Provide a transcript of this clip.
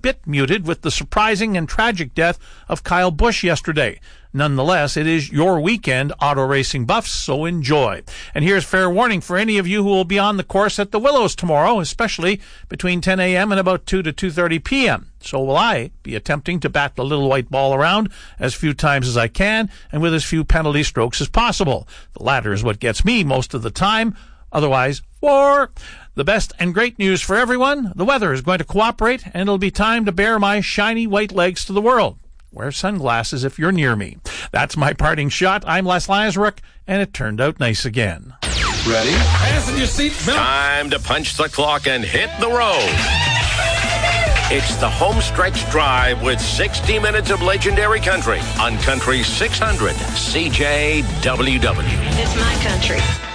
bit muted with the surprising and tragic death of Kyle Busch yesterday. Nonetheless, it is your weekend, auto racing buffs, so enjoy. And here's fair warning for any of you who will be on the course at the Willows tomorrow, especially between 10 a.m. and about 2 to 2:30 p.m. So will I be attempting to bat the little white ball around as few times as I can and with as few penalty strokes as possible. The latter is what gets me most of the time. Otherwise, war. The best and great news for everyone, the weather is going to cooperate, and it'll be time to bare my shiny white legs to the world. Wear sunglasses if you're near me. That's my parting shot. I'm Les Lazaruk, and it turned out nice again. Ready? Fasten your seatbelt. Time to punch the clock and hit the road. It's the home stretch drive with 60 minutes of legendary country on Country 600 CJWW. It's my country.